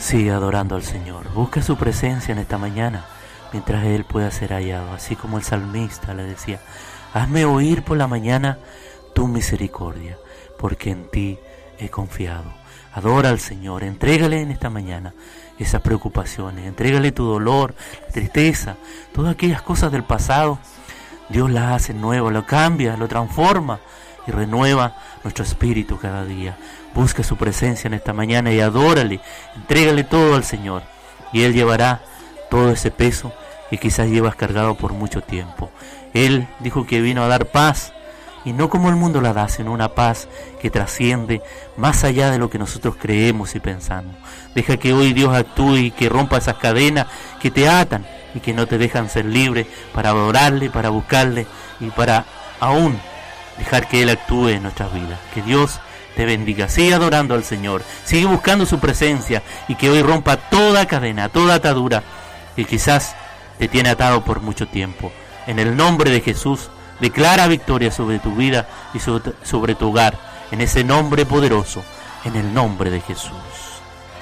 Sigue adorando al Señor. Busca su presencia en esta mañana mientras Él pueda ser hallado. Así como el salmista le decía, hazme oír por la mañana tu misericordia, porque en ti he confiado. Adora al Señor, entrégale en esta mañana esas preocupaciones, entrégale tu dolor, tristeza, todas aquellas cosas del pasado. Dios las hace nuevas, lo cambia, lo transforma y renueva nuestro espíritu cada día. Busca su presencia en esta mañana y adórale, entrégale todo al Señor y Él llevará todo ese peso que quizás llevas cargado por mucho tiempo. Él dijo que vino a dar paz, y no como el mundo la da, sino una paz que trasciende más allá de lo que nosotros creemos y pensamos. Deja que hoy Dios actúe y que rompa esas cadenas que te atan y que no te dejan ser libre para adorarle, para buscarle y para aún dejar que Él actúe en nuestras vidas. Que Dios te bendiga. Sigue adorando al Señor, sigue buscando su presencia y que hoy rompa toda cadena, toda atadura que quizás te tiene atado por mucho tiempo. En el nombre de Jesús, declara victoria sobre tu vida y sobre tu hogar, en ese nombre poderoso, en el nombre de Jesús.